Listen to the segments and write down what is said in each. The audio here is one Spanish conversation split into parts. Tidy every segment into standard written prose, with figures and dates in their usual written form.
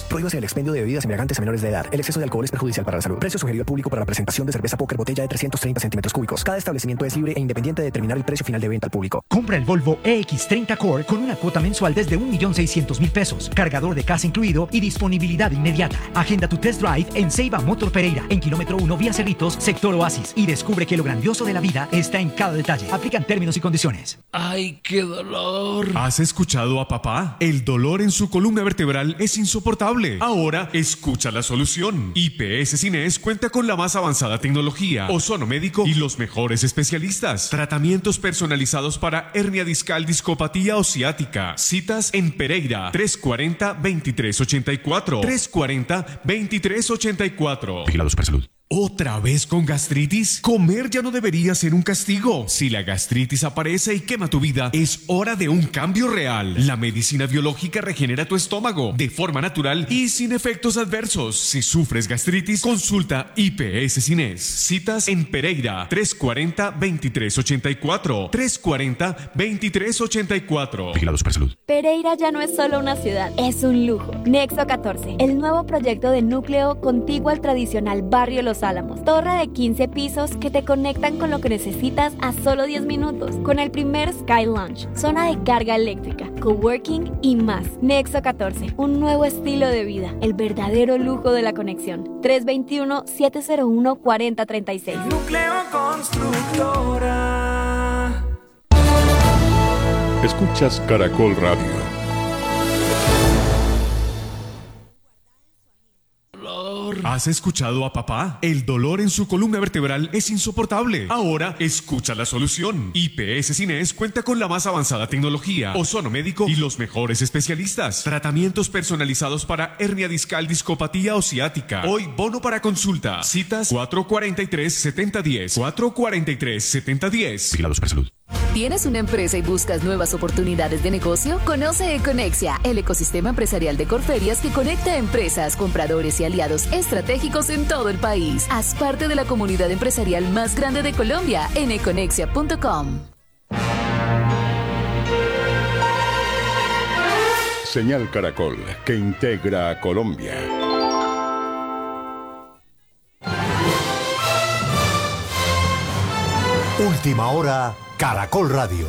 Prohíbase el expendio de bebidas embriagantes a menores de edad. El exceso de alcohol es perjudicial para la salud. Precio sugerido al público para la presentación de cerveza Póker botella de 330 centímetros cúbicos. Cada establecimiento es libre e independiente de determinar el precio final de venta al público. Compra el Volvo EX30 Core con una cuota mensual desde 1.600.000 pesos, cargador de casa incluido y disponibilidad inmediata. Agenda tu test drive en Ceiba Motor Pereira, en kilómetro 1 vía Cerritos, sector Oasis, y descubre que lo grandioso de la vida está en cada detalle. Aplican términos y condiciones. ¡Ay, qué dolor! ¿Has escuchado a papá? El dolor en su columna vertebral es insoportable. Ahora escucha la solución. IPS Cines cuenta con la más avanzada tecnología, ozono médico y los mejores especialistas. Tratamientos personalizados para hernia discal, discopatía o ciática. Citas en Pereira, 340-2384. 340-2384. Vigilado Supersalud. ¿Otra vez con gastritis? Comer ya no debería ser un castigo. Si la gastritis aparece y quema tu vida, es hora de un cambio real. La medicina biológica regenera tu estómago de forma natural y sin efectos adversos. Si sufres gastritis, consulta IPS Cines. Citas en Pereira, 340-2384. 340-2384. Vigilado Supersalud. Pereira ya no es solo una ciudad, es un lujo. Nexo 14, el nuevo proyecto de núcleo contiguo al tradicional barrio Los Álamos. Torre de 15 pisos que te conectan con lo que necesitas a solo 10 minutos. Con el primer Sky Lounge, zona de carga eléctrica, coworking y más. Nexo 14, un nuevo estilo de vida. El verdadero lujo de la conexión. 321-701-4036. Núcleo Constructora. Escuchas Caracol Radio. ¿Has escuchado a papá? El dolor en su columna vertebral es insoportable. Ahora escucha la solución. IPS Cines cuenta con la más avanzada tecnología, ozono médico y los mejores especialistas. Tratamientos personalizados para hernia discal, discopatía o ciática. Hoy bono para consulta. Citas 443-7010. 443-7010. Vigilado Supersalud. ¿Tienes una empresa y buscas nuevas oportunidades de negocio? Conoce Econexia, el ecosistema empresarial de Corferias que conecta a empresas, compradores y aliados estratégicos en todo el país. Haz parte de la comunidad empresarial más grande de Colombia en econexia.com. Señal Caracol, que integra a Colombia. Última hora, Caracol Radio.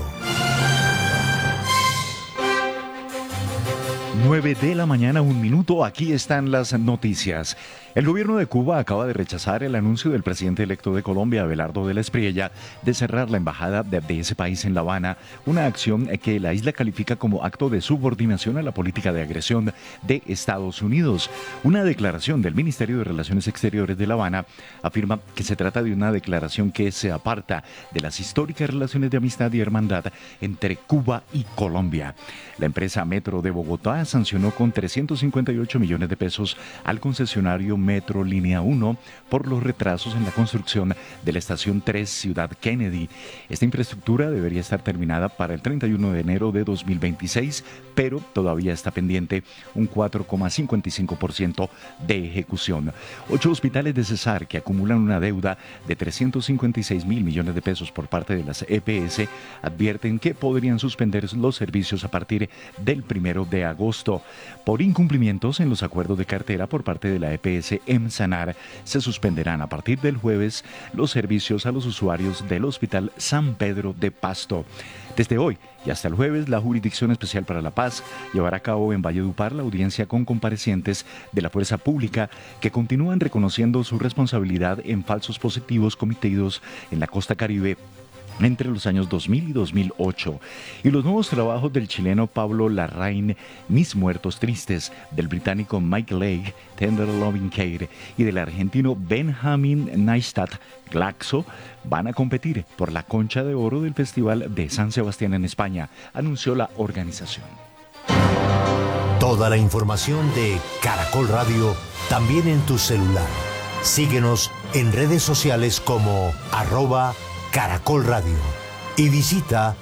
9 de la mañana, 1 minuto. Aquí están las noticias. El gobierno de Cuba acaba de rechazar el anuncio del presidente electo de Colombia, Abelardo de la Espriella, de cerrar la embajada de ese país en La Habana, una acción que la isla califica como acto de subordinación a la política de agresión de Estados Unidos. Una declaración del Ministerio de Relaciones Exteriores de La Habana afirma que se trata de una declaración que se aparta de las históricas relaciones de amistad y hermandad entre Cuba y Colombia. La empresa Metro de Bogotá sancionó con 358 millones de pesos al concesionario Metro Línea 1 por los retrasos en la construcción de la estación 3 Ciudad Kennedy. Esta infraestructura debería estar terminada para el 31 de enero de 2026, pero todavía está pendiente un 4,55% de ejecución. 8 hospitales de Cesar que acumulan una deuda de 356 mil millones de pesos por parte de las EPS advierten que podrían suspender los servicios a partir del 1 de agosto. Por incumplimientos en los acuerdos de cartera por parte de la EPS Emsanar, se suspenderán a partir del jueves los servicios a los usuarios del Hospital San Pedro de Pasto. Desde hoy y hasta el jueves, la Jurisdicción Especial para la Paz llevará a cabo en Valledupar la audiencia con comparecientes de la fuerza pública que continúan reconociendo su responsabilidad en falsos positivos cometidos en la costa Caribe entre los años 2000 y 2008, y los nuevos trabajos del chileno Pablo Larraín, Mis Muertos Tristes, del británico Mike Leigh, Tender Loving Care, y del argentino Benjamin Neistat, Glaxo, van a competir por la Concha de Oro del Festival de San Sebastián en España, anunció la organización. Toda la información de Caracol Radio también en tu celular. Síguenos en redes sociales como @Caracol Radio y visita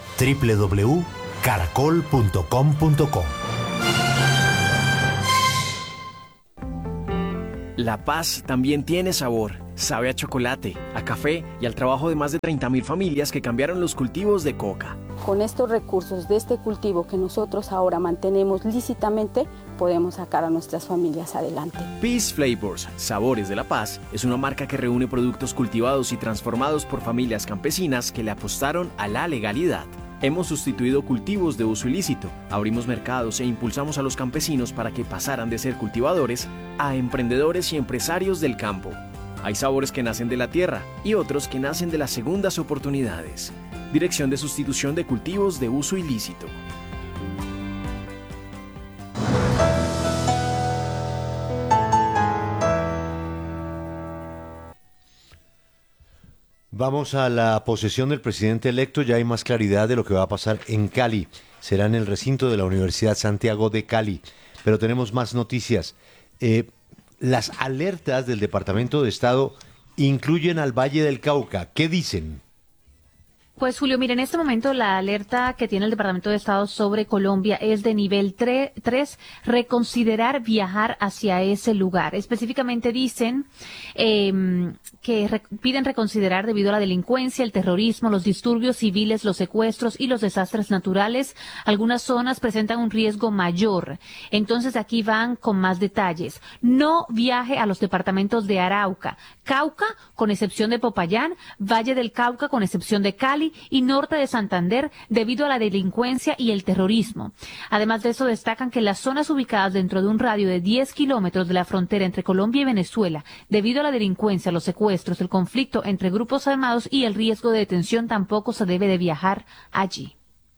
www.caracol.com.co. La paz también tiene sabor. Sabe a chocolate, a café y al trabajo de más de 30.000 familias que cambiaron los cultivos de coca. con estos recursos de este cultivo que nosotros ahora mantenemos lícitamente, podemos sacar a nuestras familias adelante. Peace Flavors, Sabores de la Paz, es una marca que reúne productos cultivados y transformados por familias campesinas que le apostaron a la legalidad. Hemos sustituido cultivos de uso ilícito, abrimos mercados e impulsamos a los campesinos para que pasaran de ser cultivadores a emprendedores y empresarios del campo. Hay sabores que nacen de la tierra y otros que nacen de las segundas oportunidades. Dirección de Sustitución de Cultivos de Uso Ilícito. Vamos a la posesión del presidente electo. Ya hay más claridad de lo que va a pasar en Cali. Será en el recinto de la Universidad Santiago de Cali. Pero tenemos más noticias. Las alertas del Departamento de Estado incluyen al Valle del Cauca. ¿Qué dicen? Pues Julio, mira, en este momento la alerta que tiene el Departamento de Estado sobre Colombia es de nivel 3, reconsiderar viajar hacia ese lugar. Específicamente dicen que piden reconsiderar debido a la delincuencia, el terrorismo, los disturbios civiles, los secuestros y los desastres naturales. Algunas zonas presentan un riesgo mayor. Entonces aquí van con más detalles. No viaje a los departamentos de Arauca, Cauca, con excepción de Popayán, Valle del Cauca, con excepción de Cali, y norte de Santander debido a la delincuencia y el terrorismo. Además de eso, destacan que las zonas ubicadas dentro de un radio de 10 kilómetros de la frontera entre Colombia y Venezuela, debido a la delincuencia, los secuestros, el conflicto entre grupos armados y el riesgo de detención, tampoco se debe de viajar allí.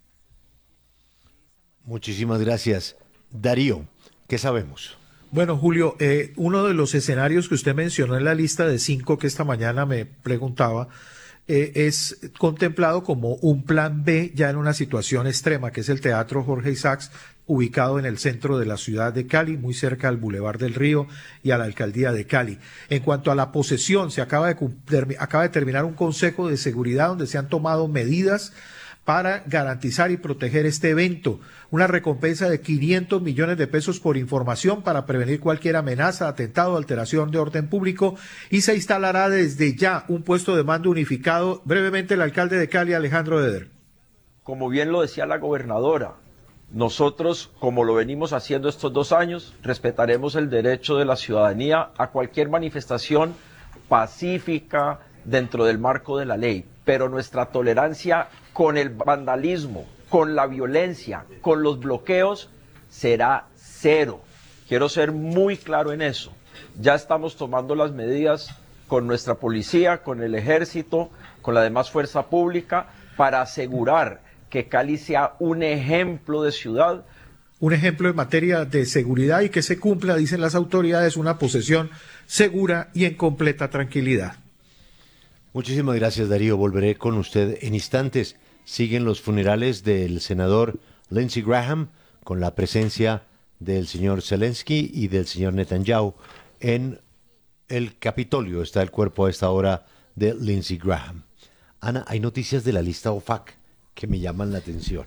Muchísimas gracias. Darío, ¿qué sabemos? Bueno, Julio, uno de los escenarios que usted mencionó en la lista de 5 que esta mañana me preguntaba, es contemplado como un plan B ya en una situación extrema, que es el Teatro Jorge Isaacs, ubicado en el centro de la ciudad de Cali, muy cerca al Boulevard del Río y a la alcaldía de Cali. En cuanto a la posesión, se acaba de terminar un consejo de seguridad donde se han tomado medidas para garantizar y proteger este evento. Una recompensa de 500 millones de pesos por información para prevenir cualquier amenaza, atentado, alteración de orden público, y se instalará desde ya un puesto de mando unificado. Brevemente, el alcalde de Cali, Alejandro Eder. Como bien lo decía la gobernadora, nosotros, como lo venimos haciendo estos 2 años, respetaremos el derecho de la ciudadanía a cualquier manifestación pacífica dentro del marco de la ley, pero nuestra tolerancia con el vandalismo, con la violencia, con los bloqueos, será 0. Quiero ser muy claro en eso. Ya estamos tomando las medidas con nuestra policía, con el ejército, con la demás fuerza pública, para asegurar que Cali sea un ejemplo de ciudad. Un ejemplo en materia de seguridad y que se cumpla, dicen las autoridades, una posesión segura y en completa tranquilidad. Muchísimas gracias, Darío. Volveré con usted en instantes. Siguen los funerales del senador Lindsey Graham con la presencia del señor Zelensky y del señor Netanyahu en el Capitolio. Está el cuerpo a esta hora de Lindsey Graham. Ana, hay noticias de la lista OFAC que me llaman la atención.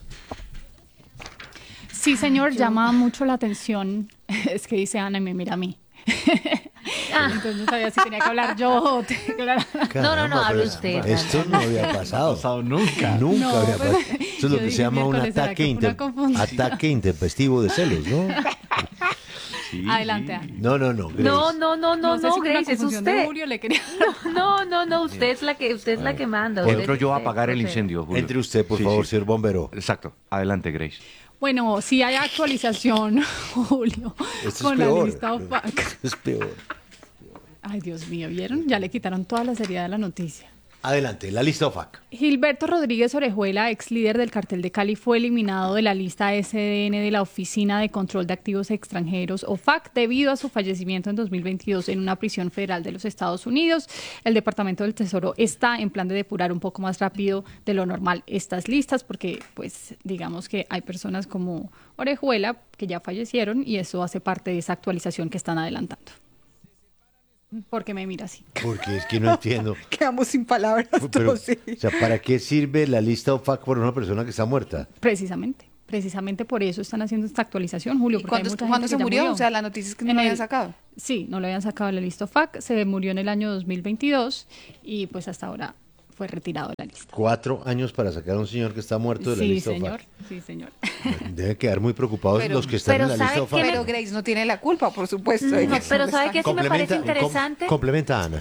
Sí, señor, llama mucho la atención. Es que dice Ana y me mira a mí. Entonces no sabía si tenía que hablar yo. No, hable usted. Esto no había pasado. Nunca. Nunca había pasado. Eso es lo que se llama un ataque intempestivo de celos, ¿no? Sí. Adelante, Ana. No, Grace, es usted. No, usted es la que manda. Entro yo a apagar el incendio, Julio. Entre usted, por favor, señor bombero. Exacto. Adelante, Grace. Bueno, sí hay actualización, Julio, con la lista OFAC. Es peor. Ay, Dios mío, ¿vieron? Ya le quitaron toda la seriedad de la noticia. Adelante, la lista OFAC. Gilberto Rodríguez Orejuela, ex líder del Cartel de Cali, fue eliminado de la lista SDN de la Oficina de Control de Activos Extranjeros, OFAC, debido a su fallecimiento en 2022 en una prisión federal de los Estados Unidos. El Departamento del Tesoro está en plan de depurar un poco más rápido de lo normal estas listas, porque pues digamos que hay personas como Orejuela que ya fallecieron y eso hace parte de esa actualización que están adelantando. ¿Por qué me mira así? Porque es que no entiendo. Quedamos sin palabras Pero, todos. Sí. O sea, ¿para qué sirve la lista OFAC por una persona que está muerta? Precisamente por eso están haciendo esta actualización, Julio. ¿Y cuándo se murió? O sea, la noticia es que no lo habían sacado. Sí, no lo habían sacado en la lista OFAC. Se murió en el año 2022 y pues hasta ahora fue retirado de la lista. 4 años para sacar a un señor que está muerto de la lista OFAC. Sí, señor. Deben quedar muy preocupados los que están en la lista OFAC. Pero Grace no tiene la culpa, por supuesto. No, pero ¿sabe qué sí me parece interesante? Complementa a Ana.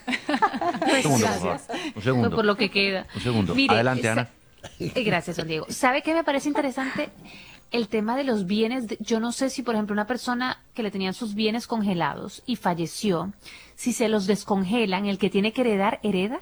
Un segundo. Por lo que queda. Un segundo. Mire, adelante, Ana. Gracias, don Diego. ¿Sabe qué me parece interesante? El tema de los bienes. Yo no sé si, por ejemplo, una persona que le tenían sus bienes congelados y falleció, si se los descongelan, el que tiene que heredar, ¿hereda?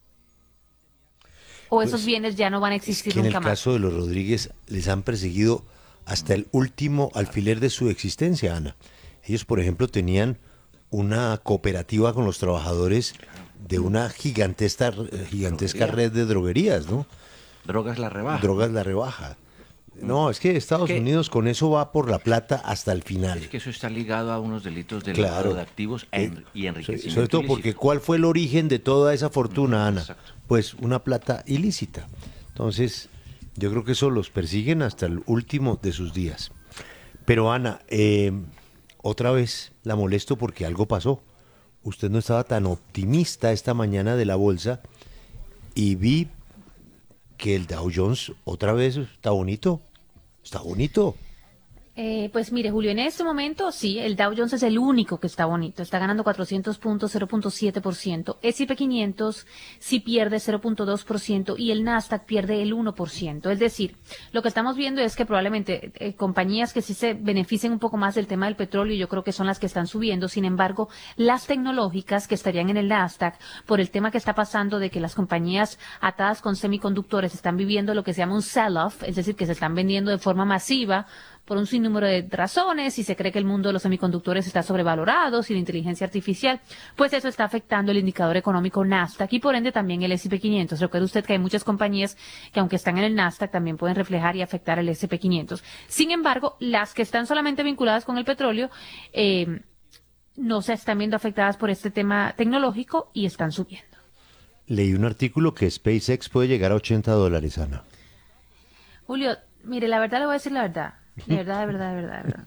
¿O esos bienes ya no van a existir nunca más? En el caso de los Rodríguez les han perseguido hasta el último alfiler de su existencia, Ana. Ellos, por ejemplo, tenían una cooperativa con los trabajadores de una gigantesca red de droguerías, ¿no? Drogas la rebaja. Drogas la rebaja. No, es que Estados Unidos con eso va por la plata hasta el final. Es que eso está ligado a unos delitos de lavado de activos y enriquecimiento sobre todo porque ¿cuál fue el origen de toda esa fortuna, Ana? Exacto. Pues una plata ilícita. Entonces, yo creo que eso los persiguen hasta el último de sus días. Pero Ana, otra vez la molesto porque algo pasó. Usted no estaba tan optimista esta mañana de la bolsa y vi que el Dow Jones otra vez está bonito. Está bonito. Pues mire, Julio, en este momento sí, el Dow Jones es el único que está bonito. Está ganando 400 puntos, 0.7%. S&P 500 sí pierde 0.2% y el Nasdaq pierde el 1%. Es decir, lo que estamos viendo es que probablemente compañías que sí se beneficien un poco más del tema del petróleo, yo creo que son las que están subiendo. Sin embargo, las tecnológicas que estarían en el Nasdaq, por el tema que está pasando de que las compañías atadas con semiconductores están viviendo lo que se llama un sell-off, es decir, que se están vendiendo de forma masiva, por un sinnúmero de razones, y se cree que el mundo de los semiconductores está sobrevalorado, y la inteligencia artificial, pues eso está afectando el indicador económico Nasdaq y por ende también el S&P 500. Recuerde usted que hay muchas compañías que aunque están en el Nasdaq también pueden reflejar y afectar el S&P 500. Sin embargo, las que están solamente vinculadas con el petróleo no se están viendo afectadas por este tema tecnológico y están subiendo. Leí un artículo que SpaceX puede llegar a $80, Ana. Julio, mire, la verdad le voy a decir la verdad. De verdad.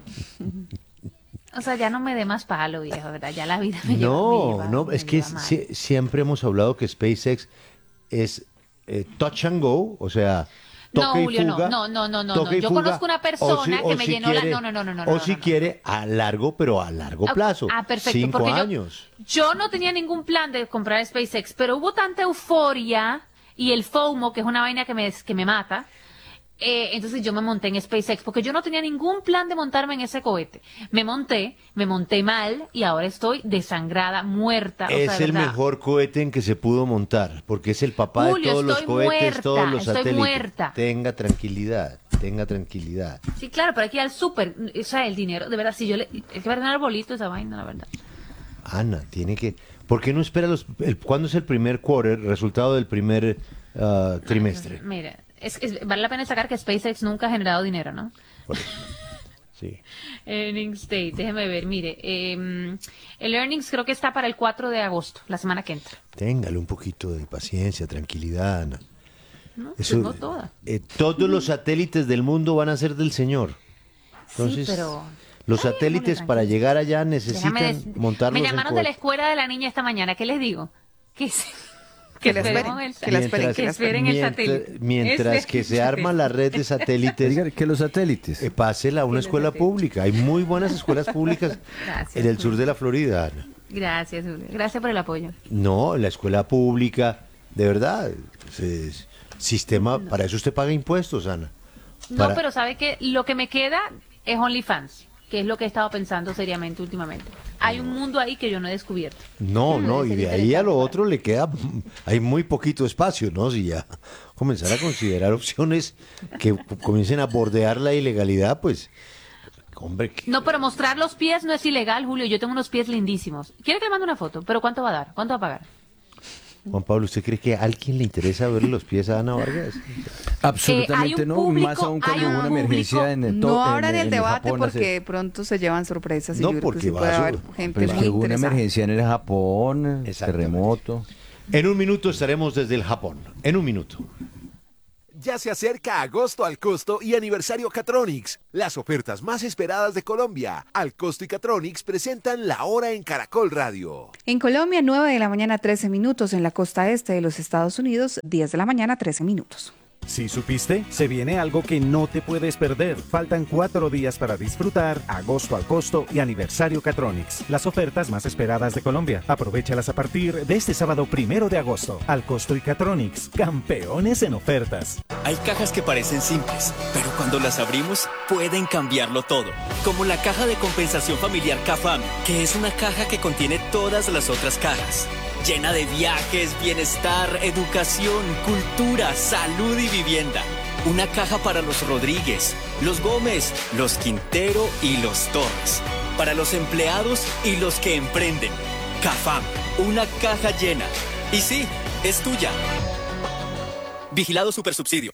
O sea, ya no me dé más palo, viejo, ¿verdad? Ya la vida me lleva. No, es que siempre hemos hablado que SpaceX es touch and go, o sea, toque y fuga. No. Yo conozco una persona que me llenó la... O si quiere, a largo, pero a largo plazo. Perfecto. 5 años. Yo no tenía ningún plan de comprar SpaceX, pero hubo tanta euforia y el FOMO, que es una vaina que me mata. Entonces yo me monté en SpaceX porque yo no tenía ningún plan de montarme en ese cohete. Me monté mal y ahora estoy desangrada, muerta. Es el mejor cohete en que se pudo montar porque es el papá de todos los cohetes, todos los satélites. Muerta. Tenga tranquilidad. Sí, claro, pero hay que ir al súper, o sea, el dinero, de verdad, si yo hay que ver un arbolito esa vaina, la verdad. Ana, tiene que... ¿Por qué no espera cuándo es el primer quarter, resultado del primer trimestre? Mira, vale la pena destacar que SpaceX nunca ha generado dinero, ¿no? Por eso. Sí. Earnings Day, déjeme ver, mire, el earnings creo que está para el 4 de agosto, la semana que entra. Téngale un poquito de paciencia, tranquilidad, Ana. No, eso, pues no toda. Todos los satélites del mundo van a ser del Señor. Entonces, sí, pero... los satélites para llegar allá necesitan montarlos. Me llamaron de la escuela de la niña esta mañana, ¿qué les digo? Que esperen el satélite. Mientras que se arma la red de satélites. Diga que los satélites. Pásela a una escuela pública. Hay muy buenas escuelas públicas en el sur de la Florida, Ana. Gracias, Julio. Gracias por el apoyo. No, la escuela pública, de verdad, sistema, para eso usted paga impuestos, Ana. No, pero sabe que lo que me queda es OnlyFans, que es lo que he estado pensando seriamente últimamente. Hay un mundo ahí que yo no he descubierto. No, y de ahí a lo otro le queda, hay muy poquito espacio, ¿no? Si ya comenzar a considerar opciones que comiencen a bordear la ilegalidad, pues, hombre. No, pero mostrar los pies no es ilegal, Julio. Yo tengo unos pies lindísimos. ¿Quiere que le mande una foto? ¿Pero cuánto va a dar? ¿Cuánto va a pagar? Juan Pablo, ¿usted cree que a alguien le interesa ver los pies a Ana Vargas? Absolutamente no, más aún cuando hubo una emergencia en el No abran el debate porque de pronto se llevan sorpresas. No, porque puede haber gente muy hubo una emergencia en el Japón, terremoto. En un minuto estaremos desde el Japón. En un minuto. Ya se acerca agosto al costo y aniversario Catronics, las ofertas más esperadas de Colombia. Al costo y Catronics presentan la hora en Caracol Radio. En Colombia, 9 de la mañana, 13 minutos. En la costa este de los Estados Unidos, 10 de la mañana, 13 minutos. ¿Sí supiste? Se viene algo que no te puedes perder. Faltan 4 días para disfrutar agosto al costo y aniversario Catronics, las ofertas más esperadas de Colombia. Aprovéchalas a partir de este sábado 1 de agosto. Al costo y Catronics, campeones en ofertas. Hay cajas que parecen simples, pero cuando las abrimos pueden cambiarlo todo. Como la caja de compensación familiar CAFAM, que es una caja que contiene todas las otras cajas. Llena de viajes, bienestar, educación, cultura, salud y vivienda. Una caja para los Rodríguez, los Gómez, los Quintero y los Torres. Para los empleados y los que emprenden. CAFAM, una caja llena. Y sí, es tuya. Vigilado Supersubsidio.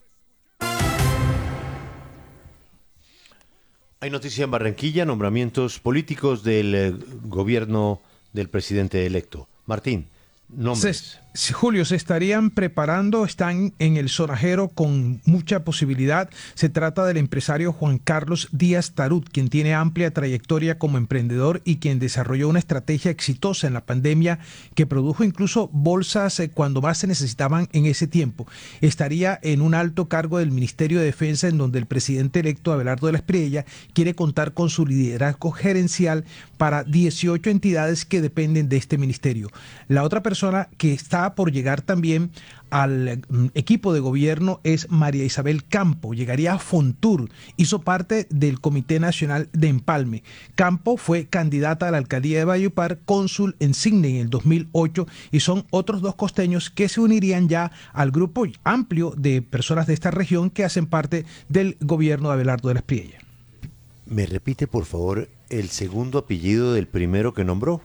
Hay noticia en Barranquilla, nombramientos políticos del gobierno del presidente electo. Martín. Nombres. Julio, se estarían preparando, están en el sonajero con mucha posibilidad. Se trata del empresario Juan Carlos Díaz Tarut, quien tiene amplia trayectoria como emprendedor y quien desarrolló una estrategia exitosa en la pandemia que produjo incluso bolsas cuando más se necesitaban en ese tiempo. Estaría en un alto cargo del Ministerio de Defensa, en donde el presidente electo Abelardo de la Espriella quiere contar con su liderazgo gerencial para 18 entidades que dependen de este ministerio. La otra persona que está por llegar también al equipo de gobierno es María Isabel Campo. Llegaría a Fontur, hizo parte del Comité Nacional de Empalme. Campo fue candidata a la alcaldía de Valledupar, cónsul en Signe en el 2008, y son otros 2 costeños que se unirían ya al grupo amplio de personas de esta región que hacen parte del gobierno de Abelardo de la Espriella. ¿Me repite, por favor, el segundo apellido del primero que nombró?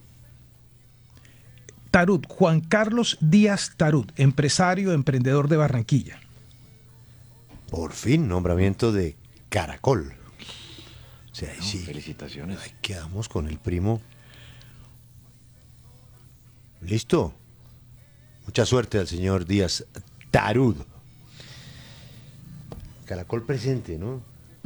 Tarut, Juan Carlos Díaz Tarut, empresario, emprendedor de Barranquilla. Por fin, nombramiento de Caracol. O sea, sí. Felicitaciones. Ahí quedamos con el primo. ¿Listo? Mucha suerte al señor Díaz Tarut. Caracol presente, ¿no?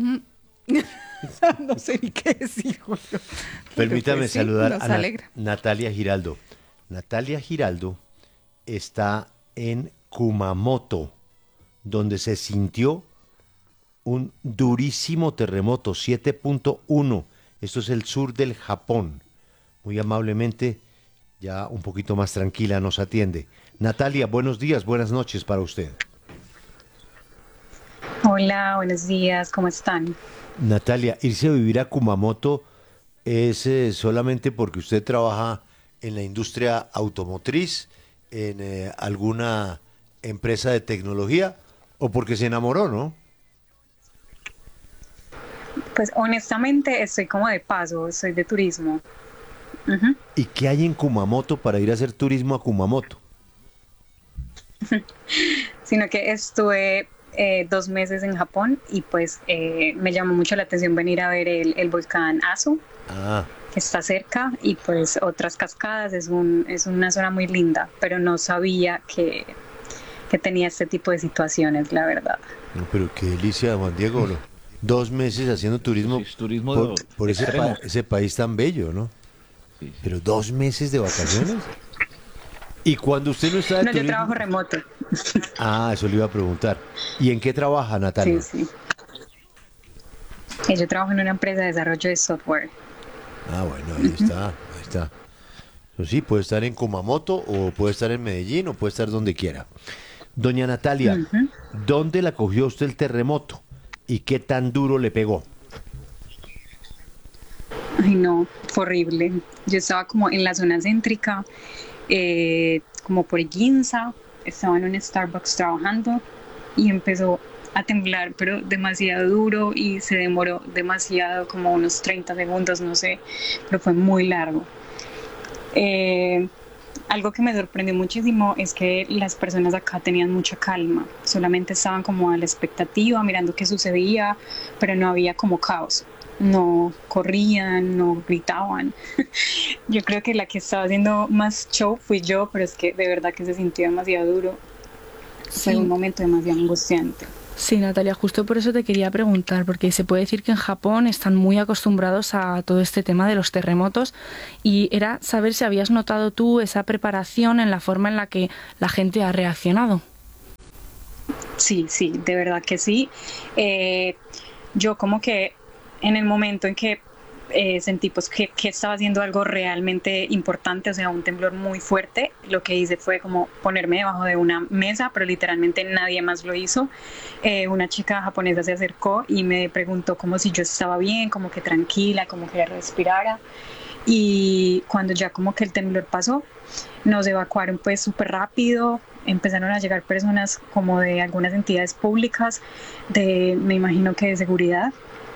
No sé ni qué decir, Julio. Permítame saludar a alegra. Natalia Giraldo. Natalia Giraldo está en Kumamoto, donde se sintió un durísimo terremoto, 7.1. Esto es el sur del Japón. Muy amablemente, ya un poquito más tranquila, nos atiende. Natalia, buenos días, buenas noches para usted. Hola, buenos días, ¿cómo están? Natalia, irse a vivir a Kumamoto es solamente porque usted trabaja en la industria automotriz, en alguna empresa de tecnología, o porque se enamoró, ¿no? Pues honestamente estoy como de paso, soy de turismo. ¿Y qué hay en Kumamoto para ir a hacer turismo a Kumamoto? Sino que estuve 2 meses en Japón y pues me llamó mucho la atención venir a ver el volcán Aso. Que está cerca, y pues otras cascadas. Es una zona muy linda, pero no sabía que tenía este tipo de situaciones, la verdad. No, pero qué delicia, Juan Diego. 2 meses haciendo turismo, por ese país tan bello, ¿no? Sí. Pero 2 meses de vacaciones. ¿Y cuando usted no está de turismo? Yo trabajo remoto. Eso le iba a preguntar. ¿Y en qué trabaja, Natalia? Sí. Yo trabajo en una empresa de desarrollo de software. Bueno, ahí está. Pues sí, puede estar en Kumamoto, o puede estar en Medellín, o puede estar donde quiera. Doña Natalia, ¿dónde la cogió usted el terremoto? ¿Y qué tan duro le pegó? Ay, no, fue horrible. Yo estaba como en la zona céntrica, como por Ginza, estaba en un Starbucks trabajando y empezó a temblar, pero demasiado duro, y se demoró demasiado, como unos 30 segundos, no sé, pero fue muy largo. Algo que me sorprendió muchísimo es que las personas acá tenían mucha calma, solamente estaban como a la expectativa, mirando qué sucedía, pero no había como caos, no corrían, no gritaban. Yo creo que la que estaba haciendo más show fui yo, pero es que de verdad que se sintió demasiado duro. Fue un momento demasiado angustiante. Sí, Natalia, justo por eso te quería preguntar, porque se puede decir que en Japón están muy acostumbrados a todo este tema de los terremotos, y era saber si habías notado tú esa preparación en la forma en la que la gente ha reaccionado. Sí, de verdad que sí. Yo como que en el momento en que sentí pues que estaba haciendo algo realmente importante, o sea, un temblor muy fuerte, lo que hice fue como ponerme debajo de una mesa, pero literalmente nadie más lo hizo. Una chica japonesa se acercó y me preguntó como si yo estaba bien, como que tranquila, como que respirara. Y cuando ya como que el temblor pasó, nos evacuaron pues súper rápido. Empezaron a llegar personas como de algunas entidades públicas, me imagino que de seguridad,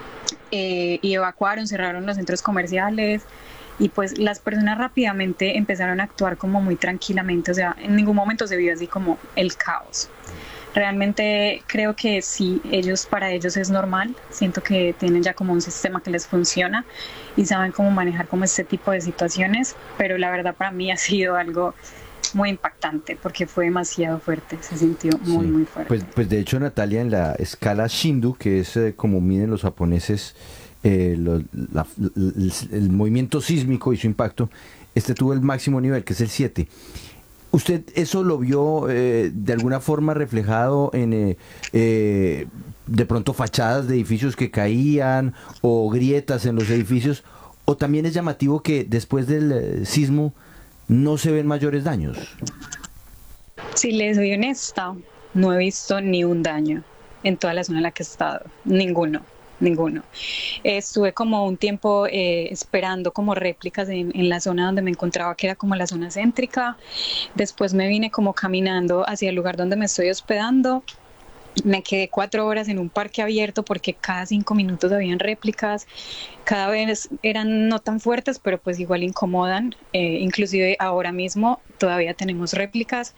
y evacuaron, cerraron los centros comerciales, y pues las personas rápidamente empezaron a actuar como muy tranquilamente, o sea, en ningún momento se vio así como el caos. Realmente creo que sí, para ellos es normal, siento que tienen ya como un sistema que les funciona y saben cómo manejar como este tipo de situaciones, pero la verdad para mí ha sido algo muy impactante porque fue demasiado fuerte, se sintió muy fuerte. Pues de hecho, Natalia, en la escala Shindu, que es como miden los japoneses el movimiento sísmico y su impacto, tuvo el máximo nivel, que es el 7. ¿Usted eso lo vio de alguna forma reflejado en de pronto fachadas de edificios que caían o grietas en los edificios? ¿O también es llamativo que después del sismo no se ven mayores daños? Si les soy honesta, no he visto ni un daño en toda la zona en la que he estado, ninguno. Estuve como un tiempo esperando como réplicas en la zona donde me encontraba, que era como la zona céntrica. Después me vine como caminando hacia el lugar donde me estoy hospedando. Me quedé 4 horas en un parque abierto porque cada 5 minutos habían réplicas. Cada vez eran no tan fuertes, pero pues igual incomodan. Inclusive ahora mismo todavía tenemos réplicas.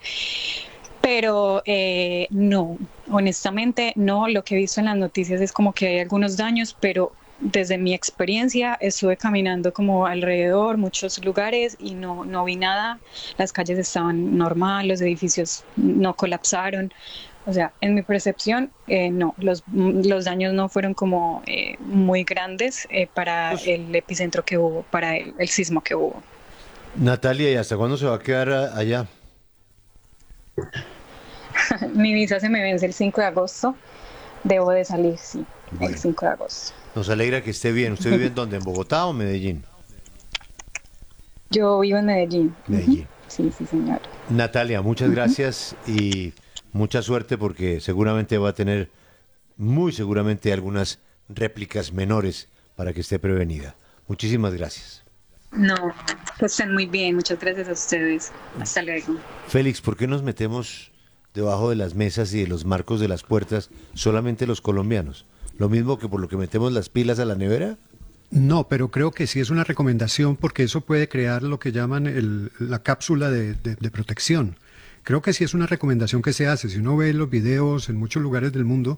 Pero no, honestamente no. Lo que he visto en las noticias es como que hay algunos daños, pero desde mi experiencia estuve caminando como alrededor, muchos lugares, y no vi nada. Las calles estaban normal, los edificios no colapsaron. O sea, en mi percepción, no, los daños no fueron como muy grandes para el epicentro que hubo, para el sismo que hubo. Natalia, ¿y hasta cuándo se va a quedar allá? Mi visa se me vence el 5 de agosto. Debo de salir, sí, el 5 de agosto. Nos alegra que esté bien. ¿Usted vive en dónde? ¿En Bogotá o Medellín? Yo vivo en Medellín. Medellín. Sí, señor. Natalia, muchas gracias y mucha suerte porque seguramente va a tener, muy seguramente, algunas réplicas menores para que esté prevenida. Muchísimas gracias. No, pues estén muy bien. Muchas gracias a ustedes. Hasta luego. Félix, ¿por qué nos metemos debajo de las mesas y de los marcos de las puertas solamente los colombianos? ¿Lo mismo que por lo que metemos las pilas a la nevera? No, pero creo que sí es una recomendación porque eso puede crear lo que llaman la cápsula de protección. Creo que sí es una recomendación que se hace. Si uno ve los videos en muchos lugares del mundo,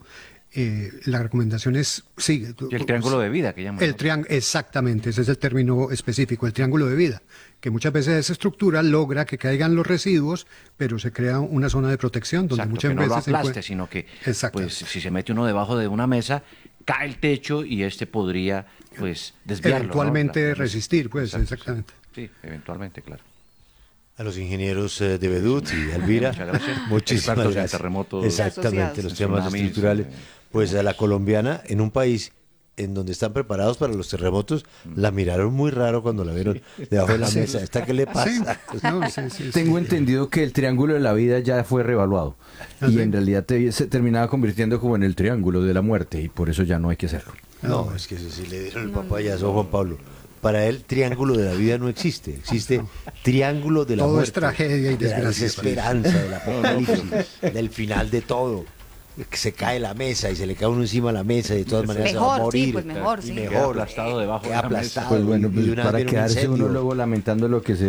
la recomendación es, sí. Y el triángulo de vida que llaman. Exactamente, ese es el término específico, el triángulo de vida, que muchas veces esa estructura logra que caigan los residuos, pero se crea una zona de protección donde muchas que no veces lo aplaste, sino que pues, si se mete uno debajo de una mesa, cae el techo y podría pues desviarlo. Eventualmente, ¿no? Resistir, pues, exactamente. Sí, eventualmente, claro. A los ingenieros de Bedut y Elvira, muchas gracias. Muchísimas gracias. Terremotos, exactamente, los temas estructurales. Pues a la colombiana, en un país en donde están preparados para los terremotos, la miraron muy raro cuando la vieron debajo de la mesa. ¿Esta qué le pasa? Tengo entendido que el triángulo de la vida ya fue reevaluado y en realidad se terminaba convirtiendo como en el triángulo de la muerte y por eso ya no hay que hacerlo. No, es que si le dieron el papayazo a Juan Pablo. Para él, triángulo de la vida no existe. Existe triángulo de la muerte. Todo es tragedia y desgracia. De la desesperanza, del apocalipsis, del final de todo. Que se cae la mesa y se le cae uno encima a la mesa y de todas maneras mejor, se va a morir. Sí, pues mejor, sí. Mejor, aplastado debajo de la aplastado. Pues bueno, y una para quedarse uno luego lamentando lo que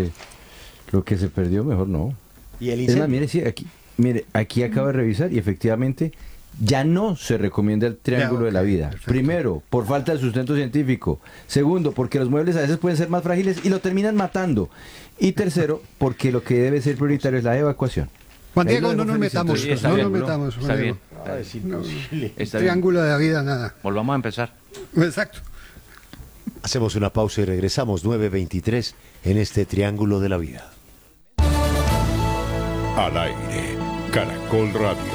se perdió, mejor no. ¿Y el incendio? Es más, mire, aquí acabo de revisar y efectivamente ya no se recomienda el triángulo de la vida. Perfecto. Primero, por falta de sustento científico. Segundo, porque los muebles a veces pueden ser más frágiles y lo terminan matando. Y tercero, porque lo que debe ser prioritario es la evacuación. Juan Diego, no nos metamos. Sí, está no bien, nos metamos. está bien. Es imposible. Está Triángulo de la vida, nada. Volvamos a empezar. Exacto. Hacemos una pausa y regresamos 9:23 en este Triángulo de la Vida. Al aire, Caracol Radio.